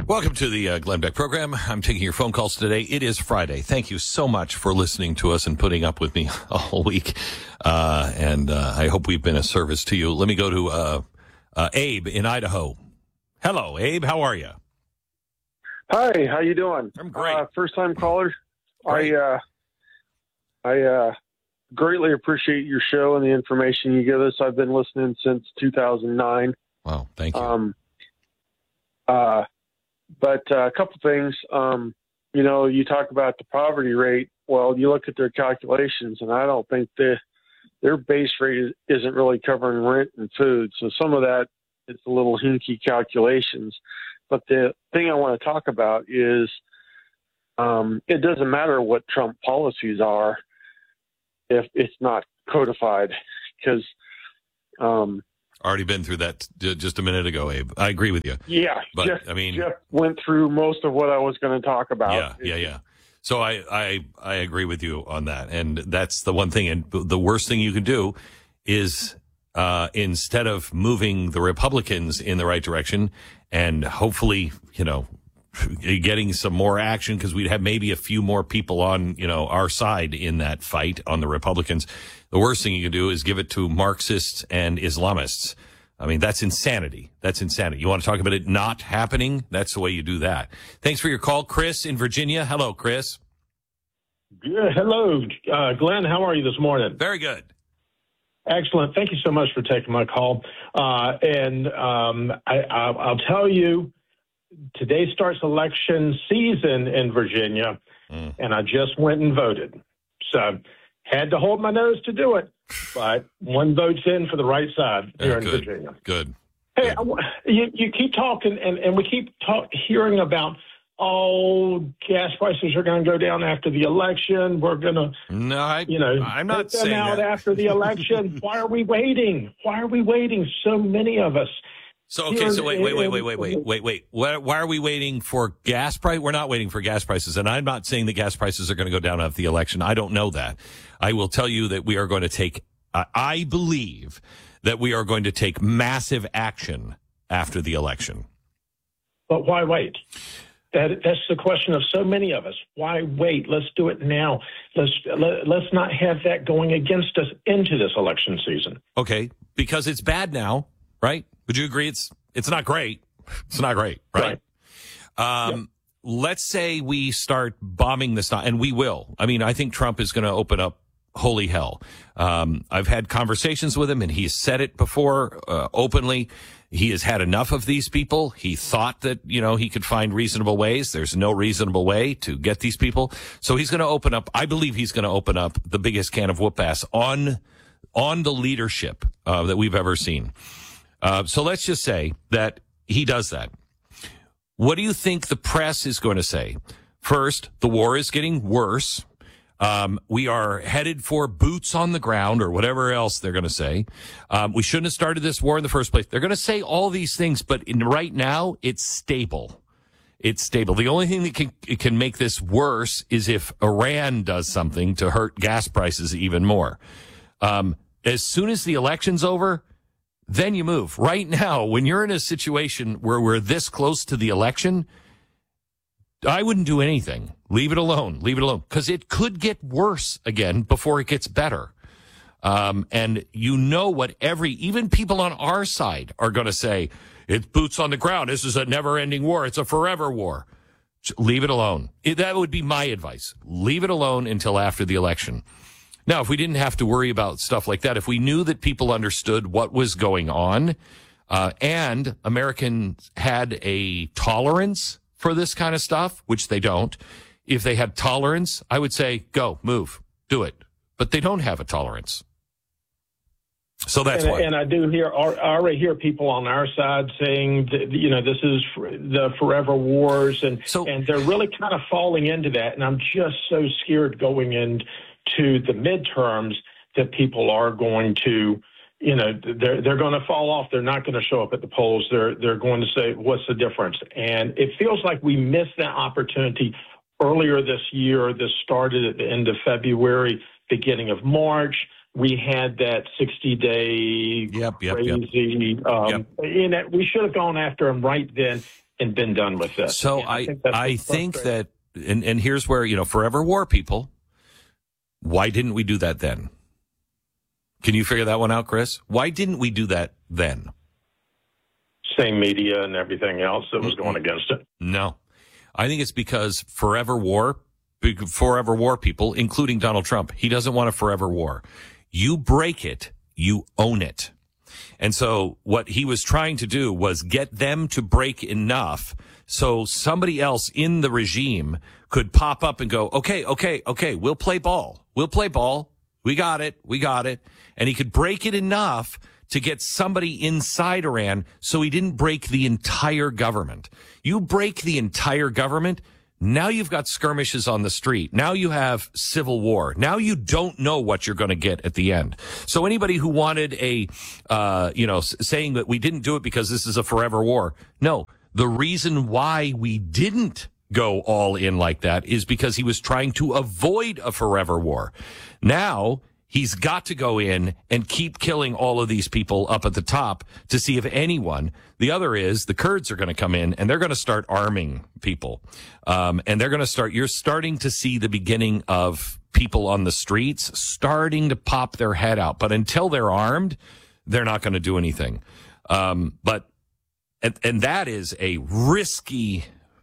Welcome to the Glenn Beck program. I'm taking your phone calls today. It is Friday. Thank you so much for listening to us and putting up with me all week. And I hope we've been a service to you. Let me go to Abe in Idaho. Hello, Abe. How are you? Hi. How you doing? I'm great. First-time caller. Great. I greatly appreciate your show and the information you give us. I've been listening since 2009. Wow. Thank you. But a couple things, you talk about the poverty rate. Well, you look at their calculations, and I don't think their base rate isn't really covering rent and food. So some of that is a little hinky calculations. But the thing I want to talk about is it doesn't matter what Trump policies are if it's not codified, because Already been through that just a minute ago, Abe. I agree with you. Yeah, but Jeff went through most of what I was going to talk about. Yeah. So I agree with you on that, and that's the one thing. And the worst thing you can do is instead of moving the Republicans in the right direction, and hopefully, getting some more action, because we'd have maybe a few more people on, our side in that fight on the Republicans. The worst thing you can do is give it to Marxists and Islamists. I mean, that's insanity. That's insanity. You want to talk about it not happening? That's the way you do that. Thanks for your call. Chris in Virginia. Hello, Chris. Good. Hello, Glenn. How are you this morning? Very good. Excellent. Thank you so much for taking my call. I'll tell you, today starts election season in Virginia, and I just went and voted. So had to hold my nose to do it, but one vote's in for the right side here in Virginia. Good. Hey, you keep talking, and we keep hearing about, gas prices are going to go down after the election. We're going to, I'm not saying out that. after the election. Why are we waiting? So many of us. So, okay, so wait. Why are we waiting for gas price? We're not waiting for gas prices, and I'm not saying that gas prices are going to go down after the election. I don't know that. I will tell you that we are going to take, I believe that we are going to take massive action after the election. But why wait? That's the question of so many of us. Why wait? Let's do it now. Let's not have that going against us into this election season. Okay, because it's bad now, right? Would you agree? It's not great. It's not great, right? Yep. Let's say we start bombing this, and we will. I mean, I think Trump is going to open up holy hell. I've had conversations with him, and he's said it before openly. He has had enough of these people. He thought that, he could find reasonable ways. There's no reasonable way to get these people. So he's going to open up, I believe he's going to open up the biggest can of whoop ass on the leadership that we've ever seen. So let's just say that he does that. What do you think the press is going to say? First, the war is getting worse. We are headed for boots on the ground, or whatever else they're going to say. We shouldn't have started this war in the first place. They're going to say all these things, but right now it's stable. It's stable. The only thing that can make this worse is if Iran does something to hurt gas prices even more. As soon as the election's over, then you move. Right now, when you're in a situation where we're this close to the election, I wouldn't do anything. Leave it alone. Because it could get worse again before it gets better. And what even people on our side are going to say, it's boots on the ground. This is a never-ending war. It's a forever war. Leave it alone. That would be my advice. Leave it alone until after the election. Now, if we didn't have to worry about stuff like that, if we knew that people understood what was going on, and Americans had a tolerance for this kind of stuff, which they don't, if they had tolerance, I would say, go, move, do it. But they don't have a tolerance. So that's why. And I already hear people on our side saying, that, this is the forever wars, and they're really kind of falling into that. And I'm just so scared going into the midterms that people are going to, they're going to fall off. They're not going to show up at the polls. They're going to say, what's the difference? And it feels like we missed that opportunity earlier this year. This started at the end of February, beginning of March. we had that 60-day crazy. We should have gone after him right then and been done with this. So I think that, and here's where, forever war people, why didn't we do that then? Can you figure that one out, Chris? Why didn't we do that then? Same media and everything else that was going against it. No. I think it's because forever war people, including Donald Trump, he doesn't want a forever war. You break it, you own it. And so what he was trying to do was get them to break enough so somebody else in the regime could pop up and go, okay, we'll play ball. We got it. And he could break it enough to get somebody inside Iran so he didn't break the entire government. You break the entire government, now you've got skirmishes on the street. Now you have civil war. Now you don't know what you're going to get at the end. So anybody who wanted saying that we didn't do it because this is a forever war. No, the reason why we didn't go all in like that is because he was trying to avoid a forever war. Now he's got to go in and keep killing all of these people up at the top to see if anyone. The other is the Kurds are going to come in and they're going to start arming people. And they're going to you're starting to see the beginning of people on the streets starting to pop their head out. But until they're armed, they're not going to do anything. But that is a risky,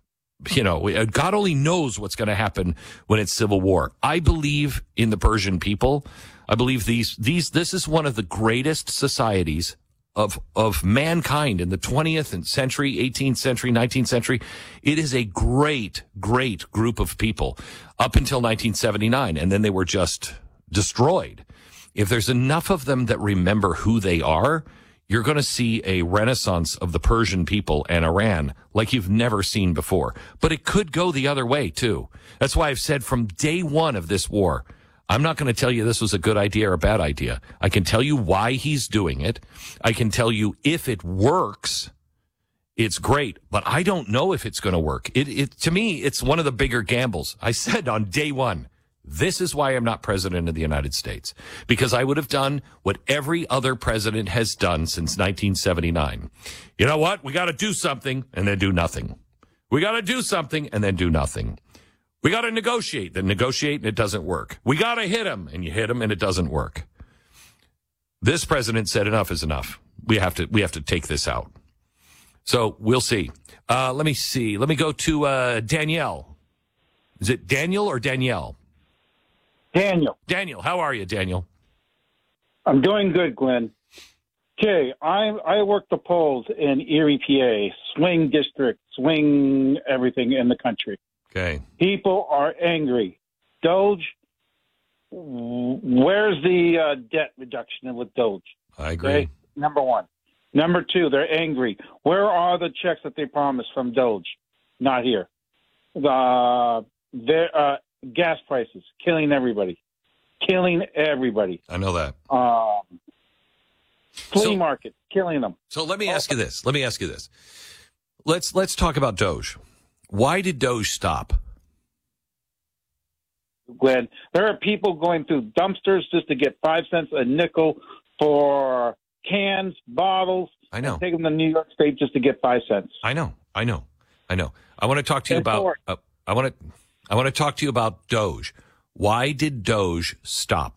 God only knows what's going to happen when it's civil war. I believe in the Persian people. I believe this is one of the greatest societies of mankind in the 20th century, 18th century, 19th century. It is a great, great group of people up until 1979, and then they were just destroyed. If there's enough of them that remember who they are, you're going to see a renaissance of the Persian people and Iran like you've never seen before. But it could go the other way, too. That's why I've said from day one of this war, I'm not going to tell you this was a good idea or a bad idea. I can tell you why he's doing it. I can tell you if it works, it's great. But I don't know if it's going to work. To me, it's one of the bigger gambles. I said on day one, this is why I'm not president of the United States, because I would have done what every other president has done since 1979. You know what? We got to do something and then do nothing. We got to do something and then do nothing. We got to negotiate, then negotiate and it doesn't work. We got to hit him and you hit him and it doesn't work. This president said enough is enough. We have to take this out. So we'll see. Let me see. Let me go to Danielle. Is it Daniel or Danielle? Daniel. Daniel, how are you, Daniel? I'm doing good, Glenn. Okay, I work the polls in Erie, PA, swing district, swing everything in the country. Okay. People are angry. Doge, where's the debt reduction with Doge? I agree. Okay? Number one. Number two, they're angry. Where are the checks that they promised from Doge? Not here. Gas prices, killing everybody. I know that. Flea market, killing them. So let me ask you this. Let's talk about Doge. Why did Doge stop? Glenn, there are people going through dumpsters just to get 5 cents a nickel for cans, bottles. I know. Take them to New York State just to get 5 cents. I know. I want to talk to you about. I want to talk to you about Doge. Why did Doge stop?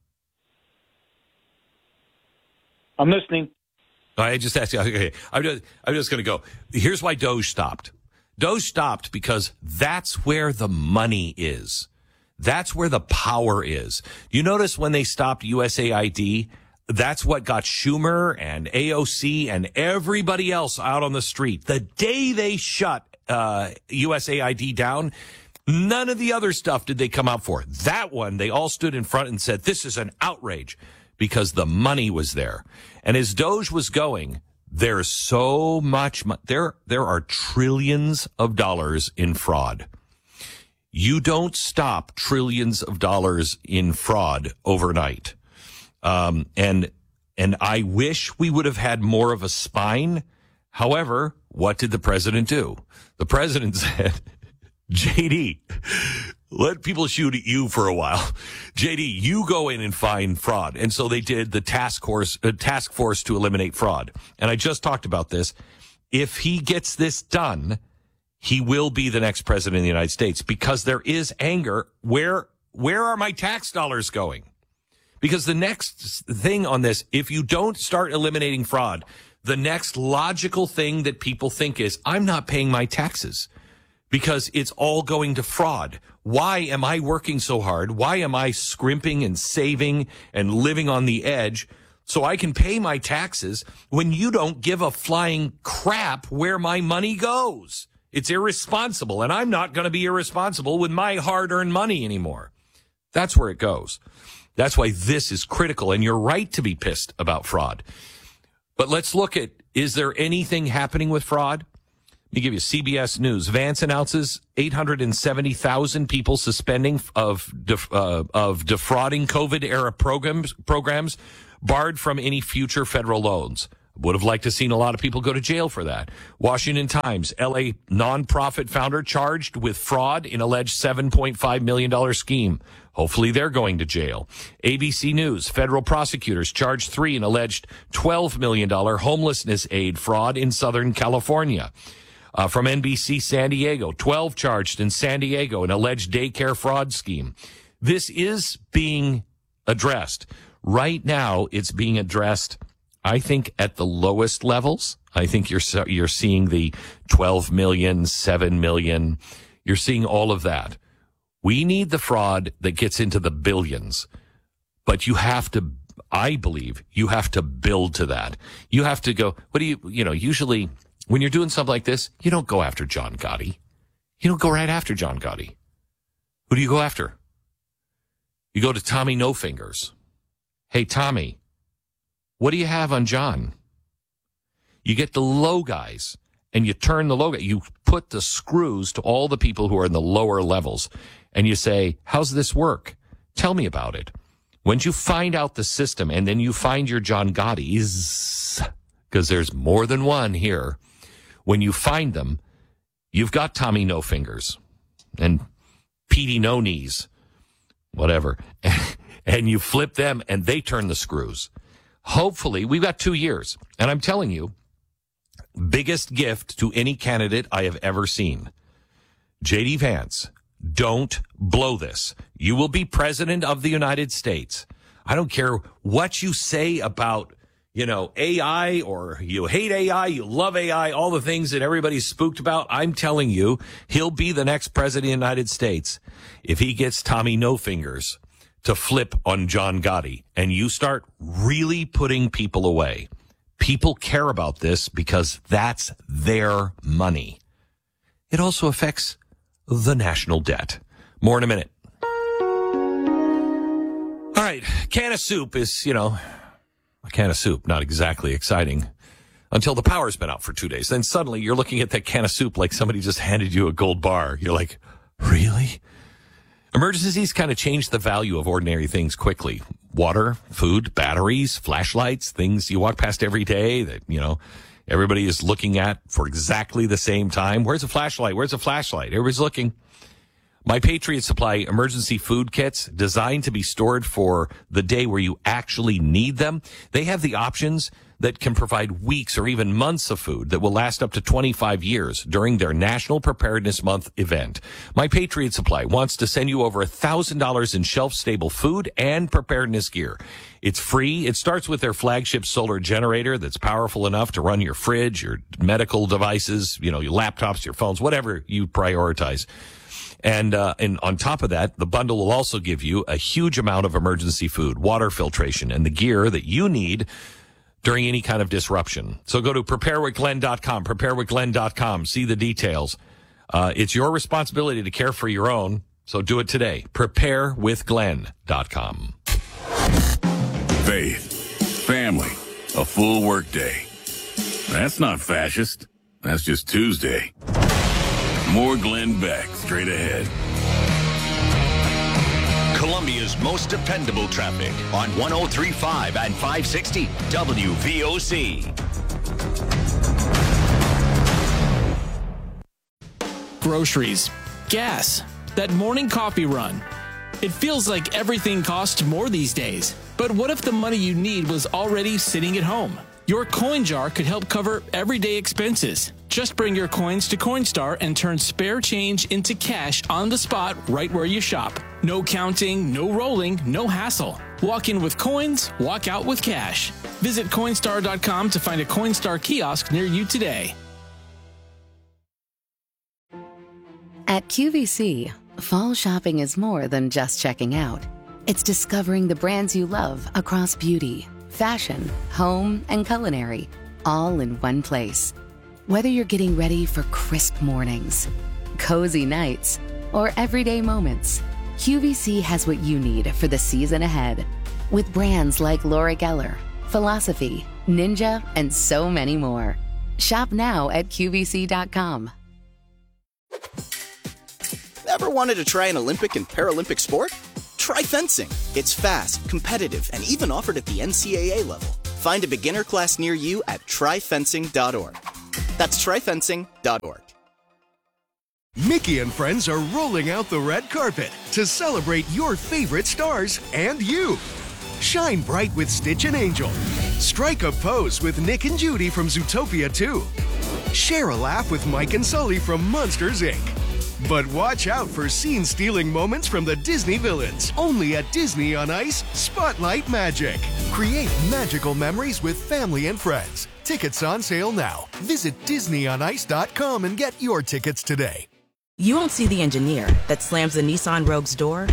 I'm listening. I just asked you. Okay, I'm just going to go. Here's why Doge stopped. Doge stopped because that's where the money is. That's where the power is. You notice when they stopped USAID, that's what got Schumer and AOC and everybody else out on the street. The day they shut USAID down, none of the other stuff did they come out for. That one, they all stood in front and said, this is an outrage, because the money was there. And as Doge was going, there's so much there are trillions of dollars in fraud. You don't stop trillions of dollars in fraud overnight. And I wish we would have had more of a spine. However, what did the president do? The president said, JD, let people shoot at you for a while. JD, you go in and find fraud. And so they did the task force to eliminate fraud. And I just talked about this. If he gets this done, he will be the next president of the United States, because there is anger. Where are my tax dollars going? Because the next thing on this, if you don't start eliminating fraud, the next logical thing that people think is, I'm not paying my taxes because it's all going to fraud. Why am I working so hard? Why am I scrimping and saving and living on the edge so I can pay my taxes when you don't give a flying crap where my money goes? It's irresponsible, and I'm not going to be irresponsible with my hard-earned money anymore. That's where it goes. That's why this is critical, and you're right to be pissed about fraud. But let's look at, is there anything happening with fraud? Let me give you CBS News. Vance announces 870,000 people suspending of defrauding COVID-era programs barred from any future federal loans. Would have liked to have seen a lot of people go to jail for that. Washington Times, LA nonprofit founder charged with fraud in alleged $7.5 million scheme. Hopefully they're going to jail. ABC News, federal prosecutors charged 3 in alleged $12 million homelessness aid fraud in Southern California. From NBC San Diego, 12 charged in San Diego in alleged daycare fraud scheme. This is being addressed. Right now, it's being addressed, I think, at the lowest levels. I think you're seeing the 12 million, 7 million. You're seeing all of that. We need the fraud that gets into the billions, but you have to, I believe, you have to build to that. You have to go, usually when you're doing something like this, you don't go after John Gotti. You don't go right after John Gotti. Who do you go after? You go to Tommy No Fingers. Hey, Tommy, what do you have on John? You get the low guys and you turn the low guy. You put the screws to all the people who are in the lower levels and you say, how's this work? Tell me about it. Once you find out the system and then you find your John Gottis, because there's more than one here, when you find them, you've got Tommy No Fingers and Petey No Knees, whatever, and you flip them and they turn the screws. Hopefully, we've got 2 years. And I'm telling you, biggest gift to any candidate I have ever seen. J.D. Vance, don't blow this. You will be president of the United States. I don't care what you say about, AI, or you hate AI, you love AI, all the things that everybody's spooked about. I'm telling you, he'll be the next president of the United States if he gets Tommy No Fingers to flip on John Gotti, and you start really putting people away. People care about this because that's their money. It also affects the national debt. More in a minute. All right, can of soup is, a can of soup, not exactly exciting until the power's been out for 2 days. Then suddenly you're looking at that can of soup like somebody just handed you a gold bar. You're like, really? Emergencies kind of change the value of ordinary things quickly. Water, food, batteries, flashlights, things you walk past every day that, everybody is looking at for exactly the same time. Where's a flashlight? Where's a flashlight? Everybody's looking. My Patriot Supply emergency food kits, designed to be stored for the day where you actually need them. They have the options that can provide weeks or even months of food that will last up to 25 years during their National Preparedness Month event. My Patriot Supply wants to send you over $1,000 in shelf-stable food and preparedness gear. It's free. It starts with their flagship solar generator that's powerful enough to run your fridge, your medical devices, your laptops, your phones, whatever you prioritize. And on top of that, the bundle will also give you a huge amount of emergency food, water filtration, and the gear that you need during any kind of disruption. So go to preparewithglenn.com, preparewithglenn.com, see the details. It's your responsibility to care for your own, so do it today. Preparewithglenn.com. Faith, family, a full workday. That's not fascist. That's just Tuesday. More Glenn Beck straight ahead. Columbia's most dependable traffic on 103.5 and 560 WVOC. Groceries, gas, that morning coffee run. It feels like everything costs more these days. But what if the money you need was already sitting at home? Your coin jar could help cover everyday expenses. Just bring your coins to Coinstar and turn spare change into cash on the spot right where you shop. No counting, no rolling, no hassle. Walk in with coins, walk out with cash. Visit Coinstar.com to find a Coinstar kiosk near you today. At QVC, fall shopping is more than just checking out. It's discovering the brands you love across beauty, fashion, home, and culinary, all in one place. Whether you're getting ready for crisp mornings, cozy nights, or everyday moments, QVC has what you need for the season ahead. With brands like Laura Geller, Philosophy, Ninja, and so many more. Shop now at QVC.com. Ever wanted to try an Olympic and Paralympic sport? Try fencing. It's fast, competitive, and even offered at the NCAA level. Find a beginner class near you at tryfencing.org. That's tryfencing.org. Mickey and friends are rolling out the red carpet to celebrate your favorite stars and you. Shine bright with Stitch and Angel. Strike a pose with Nick and Judy from Zootopia 2. Share a laugh with Mike and Sully from Monsters, Inc. But watch out for scene-stealing moments from the Disney villains. Only at Disney on Ice, Spotlight Magic. Create magical memories with family and friends. Tickets on sale now. Visit DisneyOnIce.com and get your tickets today. You won't see the engineer that slams the Nissan Rogue's door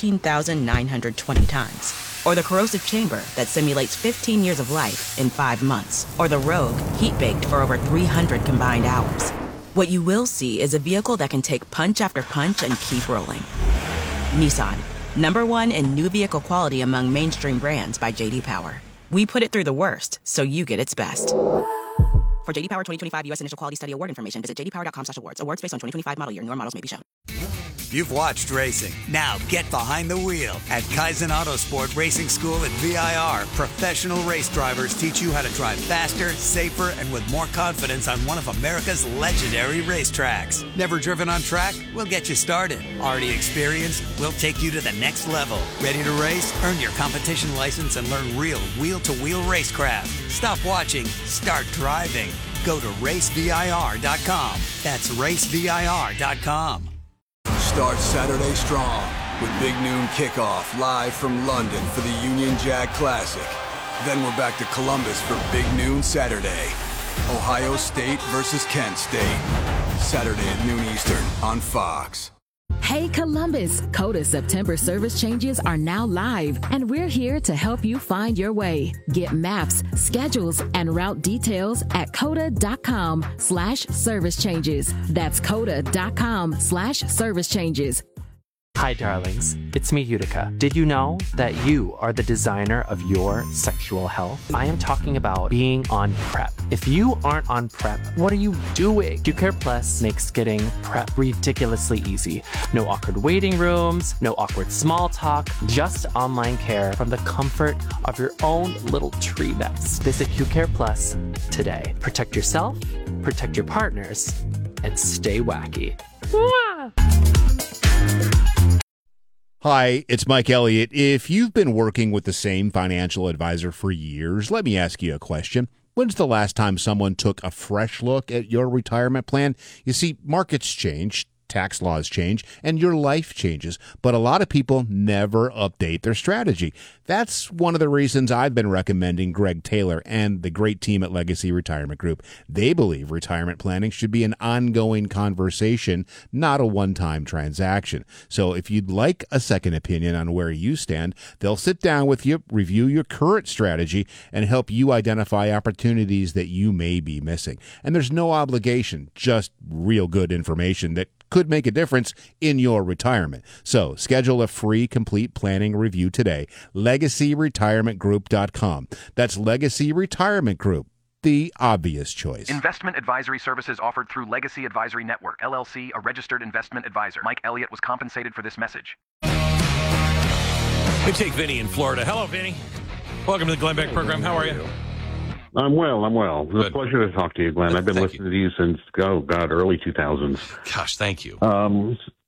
13,920 times. Or the corrosive chamber that simulates 15 years of life in 5 months. Or the Rogue heat-baked for over 300 combined hours. What you will see is a vehicle that can take punch after punch and keep rolling. Nissan, #1 in new vehicle quality among mainstream brands by J.D. Power. We put it through the worst, so you get its best. For J.D. Power 2025 U.S. Initial Quality Study Award information, visit jdpower.com/awards. Awards based on 2025 model year. Newer models may be shown. You've watched racing. Now get behind the wheel. At Kaizen Autosport Racing School at VIR, professional race drivers teach you how to drive faster, safer, and with more confidence on one of America's legendary racetracks. Never driven on track? We'll get you started. Already experienced? We'll take you to the next level. Ready to race? Earn your competition license and learn real wheel-to-wheel racecraft. Stop watching. Start driving. Go to racevir.com. That's racevir.com. Start Saturday strong with Big Noon Kickoff live from London for the Union Jack Classic. Then we're back to Columbus for Big Noon Saturday. Ohio State versus Kent State. Saturday at noon Eastern on Fox. Hey Columbus, COTA September service changes are now live, and we're here to help you find your way. Get maps, schedules, and route details at COTA.com/service changes. That's COTA.com/service changes. Hi, darlings. It's me, Utica. Did you know that you are the designer of your sexual health? I am talking about being on PrEP. If you aren't on PrEP, what are you doing? QCare Plus makes getting PrEP ridiculously easy. No awkward waiting rooms, no awkward small talk, just online care from the comfort of your own little tree nest. Visit QCare Plus today. Protect yourself, protect your partners, and stay wacky. Mwah! Hi, it's Mike Elliott. If you've been working with the same financial advisor for years, let me ask you a question. When's the last time someone took a fresh look at your retirement plan? You see, markets change, tax laws change, and your life changes, but a lot of people never update their strategy. That's one of the reasons I've been recommending Greg Taylor and the great team at Legacy Retirement Group. They believe retirement planning should be an ongoing conversation, not a one-time transaction. So if you'd like a second opinion on where you stand, they'll sit down with you, review your current strategy, and help you identify opportunities that you may be missing. And there's no obligation, just real good information that could make a difference in your retirement. So schedule a free complete planning review today. LegacyRetirementGroup.com. That's Legacy Retirement Group, the obvious choice. Investment advisory services offered through Legacy Advisory Network, LLC, a registered investment advisor. Mike Elliott was compensated for this message. We take Vinny in Florida. Hello, Vinny. Welcome to the Glenn Beck program. How are you? I'm well. It's a pleasure to talk to you, Glenn. I've been listening to you since, early 2000s. Gosh, thank you.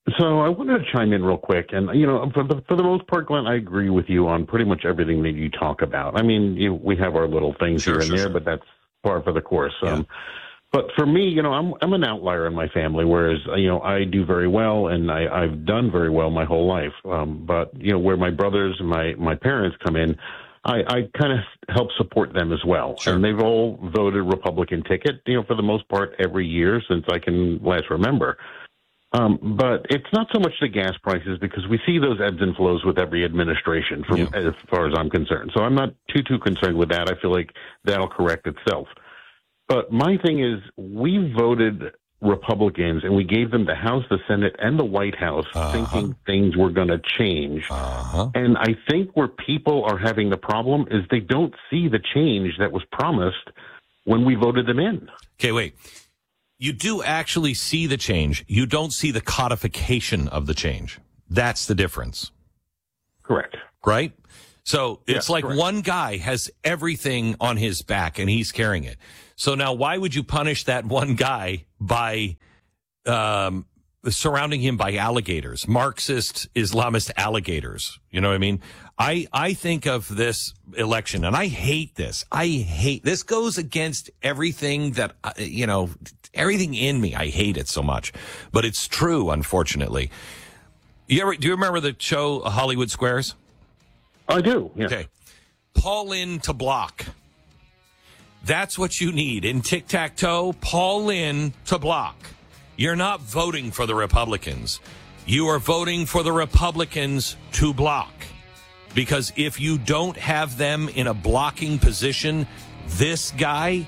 So I wanted to chime in real quick, and for the most part, Glenn, I agree with you on pretty much everything that you talk about. I mean, we have our little things here and there, but that's par for the course. Yeah. But for me, I'm an outlier in my family, whereas I do very well, and I've done very well my whole life. But where my brothers and my parents come in, I kind of help support them as well. Sure. And they've all voted Republican ticket, for the most part every year since I can last remember. But it's not so much the gas prices, because we see those ebbs and flows with every administration as far as I'm concerned. So I'm not too concerned with that. I feel like that'll correct itself. But my thing is, we voted Republicans and we gave them the House, the Senate, and the White House thinking things were going to change. And I think where people are having the problem is they don't see the change that was promised when we voted them in. Okay, wait. You do actually see the change. You don't see the codification of the change. That's the difference. Correct. Right? So it's like correct. One guy has everything on his back and he's carrying it. So now why would you punish that one guy by surrounding him by alligators, Marxist, Islamist alligators? You know what I mean? I think of this election, and I hate this. This goes against everything that, everything in me. I hate it so much. But it's true, unfortunately. Do you remember the show Hollywood Squares? I do, yeah. Okay. Paul in to block. That's what you need. In tic-tac-toe, Paul in to block. You're not voting for the Republicans. You are voting for the Republicans to block. Because if you don't have them in a blocking position, this guy,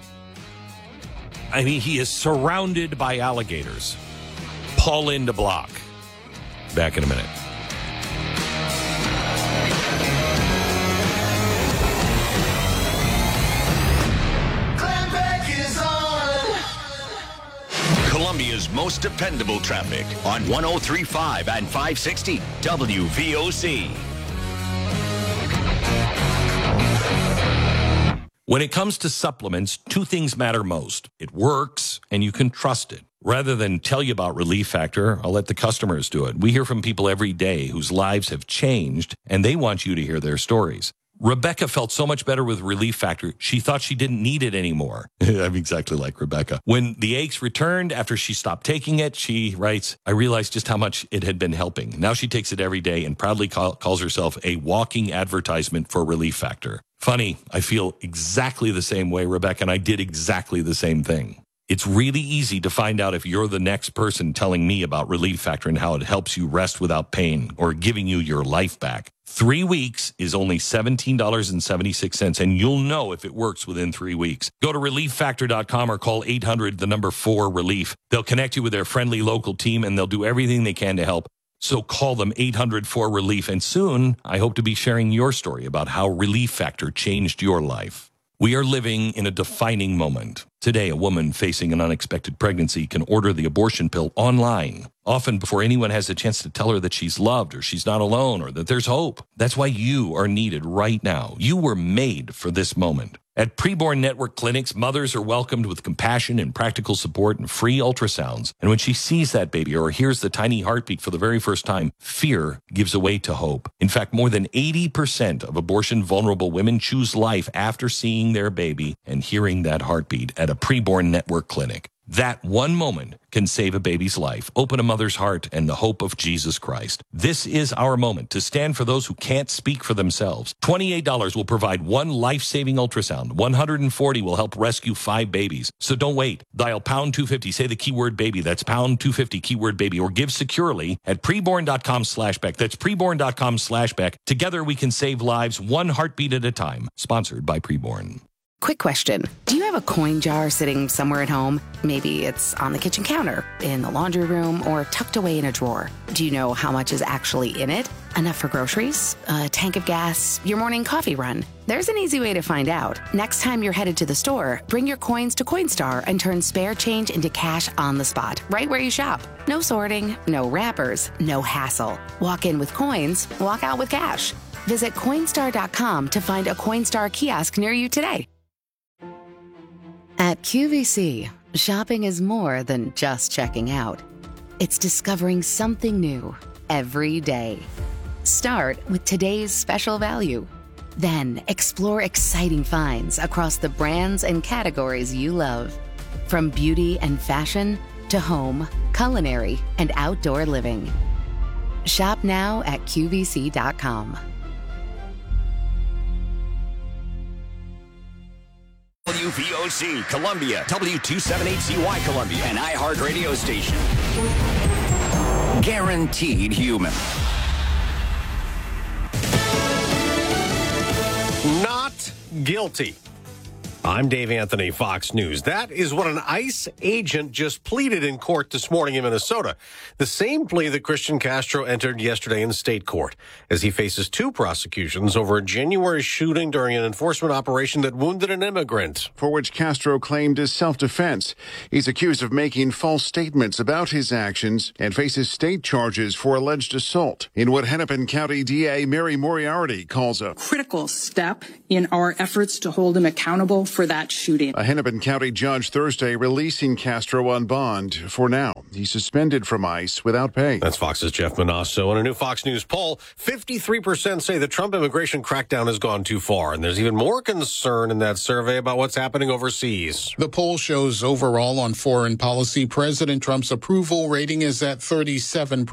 he is surrounded by alligators. Paul in to block. Back in a minute. Columbia's most dependable traffic on 103.5 and 560 WVOC. When it comes to supplements, two things matter most. It works, and you can trust it. Rather than tell you about Relief Factor, I'll let the customers do it. We hear from people every day whose lives have changed, and they want you to hear their stories. Rebecca felt so much better with Relief Factor, she thought she didn't need it anymore. I'm exactly like Rebecca. When the aches returned after she stopped taking it, she writes, I realized just how much it had been helping. Now she takes it every day and proudly calls herself a walking advertisement for Relief Factor. Funny, I feel exactly the same way, Rebecca, and I did exactly the same thing. It's really easy to find out if you're the next person telling me about Relief Factor and how it helps you rest without pain or giving you your life back. 3 weeks is only $17.76, and you'll know if it works within 3 weeks. Go to ReliefFactor.com or call 800-4-RELIEF. They'll connect you with their friendly local team, and they'll do everything they can to help. So call them 800-4-RELIEF, and soon I hope to be sharing your story about how Relief Factor changed your life. We are living in a defining moment. Today, a woman facing an unexpected pregnancy can order the abortion pill online, often before anyone has a chance to tell her that she's loved or she's not alone or that there's hope. That's why you are needed right now. You were made for this moment. At Preborn Network Clinics, mothers are welcomed with compassion and practical support and free ultrasounds. And when she sees that baby or hears the tiny heartbeat for the very first time, fear gives way to hope. In fact, more than 80% of abortion-vulnerable women choose life after seeing their baby and hearing that heartbeat at a Preborn Network clinic. That one moment can save a baby's life, open a mother's heart, and the hope of Jesus Christ. This is our moment to stand for those who can't speak for themselves. $28 will provide one life-saving ultrasound. $140 will help rescue 5 babies. So don't wait. Dial pound 250. Say the keyword baby. That's pound 250 keyword baby, or give securely at preborn.com/Beck. That's preborn.com/Beck. Together we can save lives one heartbeat at a time. Sponsored by Preborn. Quick question. Do you have a coin jar sitting somewhere at home? Maybe it's on the kitchen counter, in the laundry room, or tucked away in a drawer. Do you know how much is actually in it? Enough for groceries? A tank of gas? Your morning coffee run? There's an easy way to find out. Next time you're headed to the store, bring your coins to Coinstar and turn spare change into cash on the spot, right where you shop. No sorting, no wrappers, no hassle. Walk in with coins, walk out with cash. Visit Coinstar.com to find a Coinstar kiosk near you today. At QVC, shopping is more than just checking out. It's discovering something new every day. Start with today's special value. Then explore exciting finds across the brands and categories you love. From beauty and fashion to home, culinary, and outdoor living. Shop now at QVC.com. WVOC Columbia, W278CY Columbia, an iHeart radio station. Guaranteed human. Not guilty. I'm Dave Anthony, Fox News. That is what an ICE agent just pleaded in court this morning in Minnesota. The same plea that Christian Castro entered yesterday in state court, as he faces 2 prosecutions over a January shooting during an enforcement operation that wounded an immigrant. For which Castro claimed is self-defense. He's accused of making false statements about his actions and faces state charges for alleged assault in what Hennepin County DA Mary Moriarty calls a critical step in our efforts to hold him accountable for that shooting. A Hennepin County judge Thursday releasing Castro on bond. For now, he's suspended from ICE without pay. That's Fox's Jeff Manasso. In a new Fox News poll, 53% say the Trump immigration crackdown has gone too far. And there's even more concern in that survey about what's happening overseas. The poll shows overall on foreign policy, President Trump's approval rating is at 37%.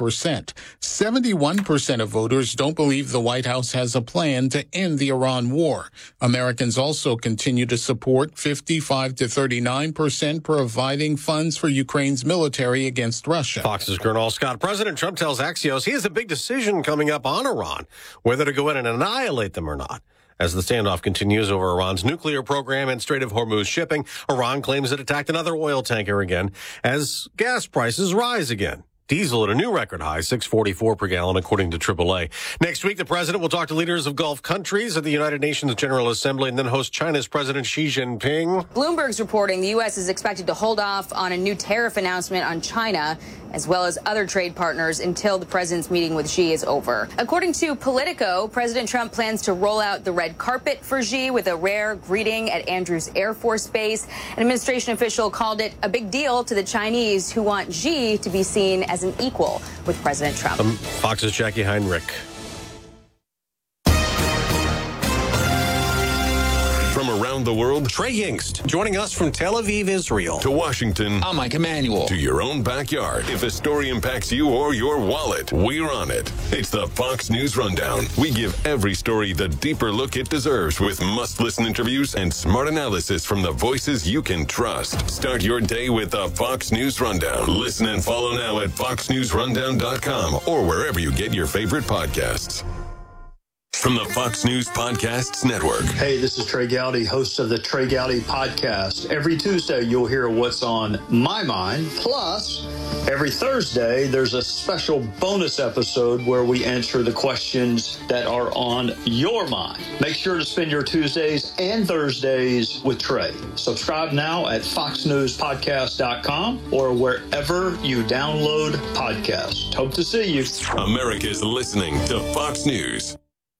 71% of voters don't believe the White House has a plan to end the Iran war. Americans also continue to support 55 to 39% providing funds for Ukraine's military against Russia. Fox's Gernal Scott. President Trump tells Axios he has a big decision coming up on Iran, whether to go in and annihilate them or not. As the standoff continues over Iran's nuclear program and Strait of Hormuz shipping, Iran claims it attacked another oil tanker again as gas prices rise again. Diesel at a new record high, $6.44 per gallon, according to AAA. Next week, the president will talk to leaders of Gulf countries at the United Nations General Assembly and then host China's President Xi Jinping. Bloomberg's reporting the U.S. is expected to hold off on a new tariff announcement on China, as well as other trade partners, until the president's meeting with Xi is over. According to Politico, President Trump plans to roll out the red carpet for Xi with a rare greeting at Andrews Air Force Base. An administration official called it a big deal to the Chinese, who want Xi to be seen as an equal with President Trump. Fox's Jackie Heinrich. From around the world, Trey Yingst joining us from Tel Aviv, Israel. To Washington, I'm Mike Emanuel. To your own backyard. If a story impacts you or your wallet, we're on it. It's the Fox News Rundown. We give every story the deeper look it deserves with must-listen interviews and smart analysis from the voices you can trust. Start your day with the Fox News Rundown. Listen and follow now at foxnewsrundown.com or wherever you get your favorite podcasts. From the Fox News Podcasts Network. Hey, this is Trey Gowdy, host of the Trey Gowdy Podcast. Every Tuesday, you'll hear what's on my mind. Plus, every Thursday, there's a special bonus episode where we answer the questions that are on your mind. Make sure to spend your Tuesdays and Thursdays with Trey. Subscribe now at foxnewspodcast.com or wherever you download podcasts. Hope to see you. America's listening to Fox News.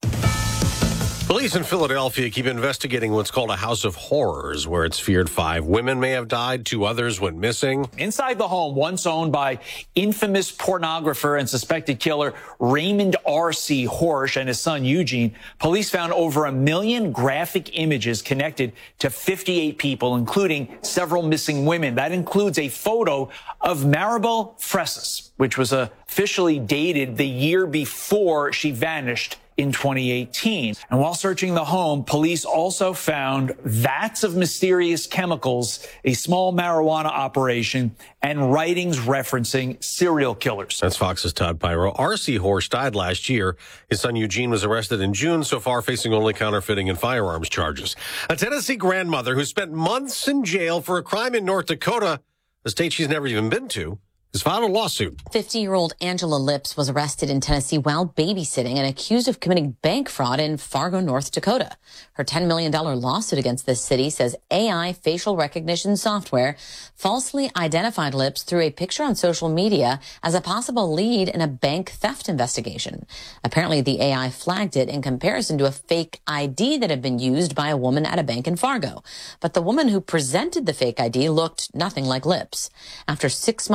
Police in Philadelphia keep investigating what's called a house of horrors, where it's feared 5 women may have died, 2 others went missing. Inside the home, once owned by infamous pornographer and suspected killer Raymond R.C. Horsch and his son Eugene, police found over 1 million graphic images connected to 58 people, including several missing women. That includes a photo of Maribel Fresas, which was officially dated the year before she vanished in 2018. And while searching the home, police also found vats of mysterious chemicals, a small marijuana operation, and writings referencing serial killers. That's Fox's Todd Pyro. R.C. Horsch died last year. His son Eugene was arrested in June, so far facing only counterfeiting and firearms charges. A Tennessee grandmother who spent months in jail for a crime in North Dakota, a state she's never even been to, has filed a lawsuit. 50-year-old Angela Lips was arrested in Tennessee while babysitting and accused of committing bank fraud in Fargo, North Dakota. Her $10 million lawsuit against this city says AI facial recognition software falsely identified Lips through a picture on social media as a possible lead in a bank theft investigation. Apparently, the AI flagged it in comparison to a fake ID that had been used by a woman at a bank in Fargo. But the woman who presented the fake ID looked nothing like Lips. After 6 months in custody,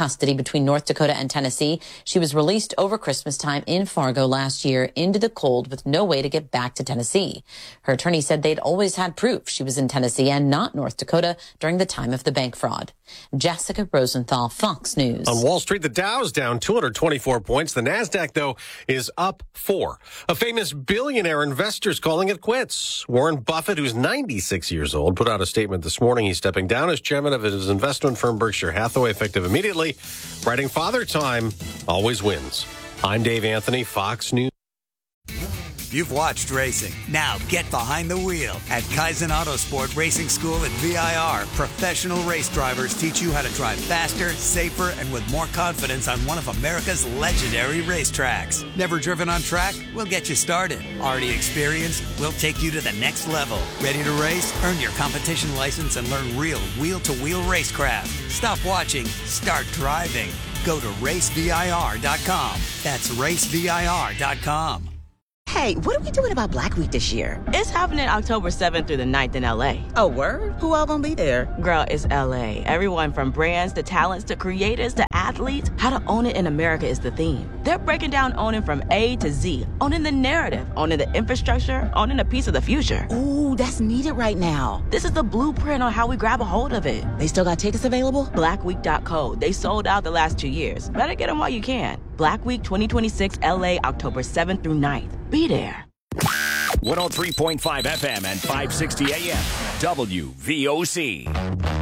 custody between North Dakota and Tennessee. She was released over Christmas time in Fargo last year into the cold with no way to get back to Tennessee. Her attorney said they'd always had proof she was in Tennessee and not North Dakota during the time of the bank fraud. Jessica Rosenthal, Fox News. On Wall Street, the Dow's down 224 points. The Nasdaq, though, is up 4. A famous billionaire investor's calling it quits. Warren Buffett, who's 96 years old, put out a statement this morning. He's stepping down as chairman of his investment firm Berkshire Hathaway, effective immediately, writing, "Father Time always wins." I'm Dave Anthony, Fox News. You've watched racing. Now get behind the wheel. At Kaizen Autosport Racing School at VIR, professional race drivers teach you how to drive faster, safer, and with more confidence on one of America's legendary racetracks. Never driven on track? We'll get you started. Already experienced? We'll take you to the next level. Ready to race? Earn your competition license and learn real wheel-to-wheel racecraft. Stop watching. Start driving. Go to racevir.com. That's racevir.com. Hey, what are we doing about Black Week this year? It's happening October 7th through the 9th in LA. Oh, word? Who all gonna be there? Girl, it's LA. Everyone from brands to talents to creators to athletes. How to own it in America is the theme. They're breaking down owning from A to Z. Owning the narrative, owning the infrastructure, owning a piece of the future. Ooh, that's needed right now. This is the blueprint on how we grab a hold of it. They still got tickets available? Blackweek.co. They sold out the last 2 years. Better get them while you can. Black Week 2026 LA, October 7th through 9th. Be there. 103.5 FM and 560 AM. WVOC.